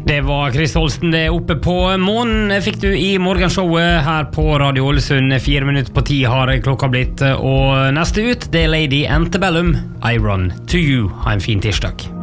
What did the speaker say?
Det var Chris Holsten, det oppe på månen fikk du i morgenshowet her på Radio Ålesund. 4 minutter på 10 har klokka blitt, og neste ut, det er Lady Antebellum, I Run To You. Ha en fin tirsdag.